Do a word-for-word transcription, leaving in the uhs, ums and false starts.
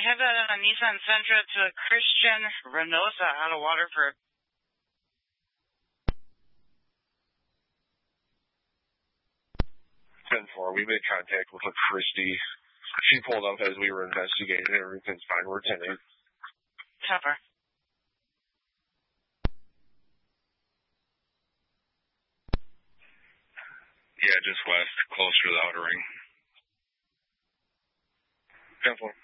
have that on a Nissan Sentra to a Christian Reynosa out of Waterford. ten four, we made contact with a Christie. She pulled up as we were investigating. Everything's fine. We're ten eight. Topper. Yeah, just west, closer to the outer ring. ten four.